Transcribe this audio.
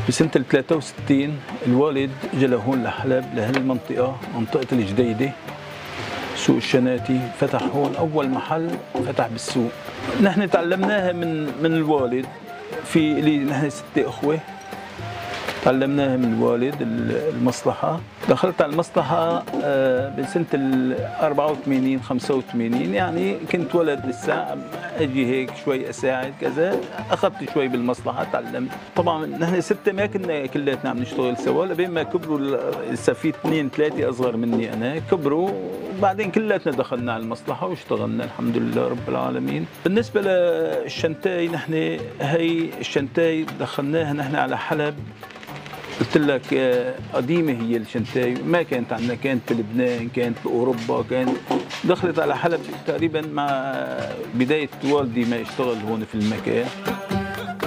بسنة 63 الوالد اجى لهون لحلب لهالمنطقة، منطقة الجديدة، سوق الشناتي، فتح هون أول محل فتح بالسوق. نحن تعلمناها من الوالد، في لي نحن 6 أخوة، تعلمناها من الوالد المصلحة. دخلت على المصلحة بسنة 84 85، يعني كنت ولد لسه، اجي هيك شوي اساعد كذا، اخذت شوي بالمصلحة تعلمت. طبعا نحن 6 ما كنا كلياتنا عم نشتغل سوا، لبين ما كبروا، لسه في 2 3 اصغر مني انا، كبروا وبعدين كلياتنا دخلنا على المصلحة واشتغلنا الحمد لله رب العالمين. بالنسبة للشنتاي، نحن هي الشنتاي دخلناها نحن على حلب، قلت لك قديمة هي الشنتاي، ما كانت عندنا، كانت بلبنان، كانت بأوروبا، كانت دخلت على حلب تقريبا مع بداية والدي ما اشتغل هون في المكان.